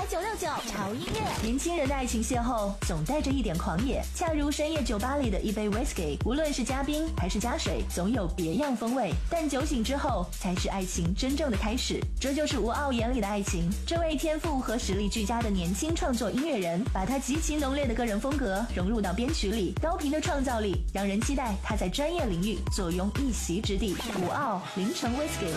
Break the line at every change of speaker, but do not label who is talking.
969潮音乐。
年轻人的爱情邂逅总带着一点狂野，恰如深夜酒吧里的一杯 whisky， 无论是加冰还是加水，总有别样风味。但酒醒之后，才是爱情真正的开始。这就是吴傲眼里的爱情。这位天赋和实力俱佳的年轻创作音乐人，把他极其浓烈的个人风格融入到编曲里，高频的创造力让人期待他在专业领域坐拥一席之地。吴傲凌晨 whisky。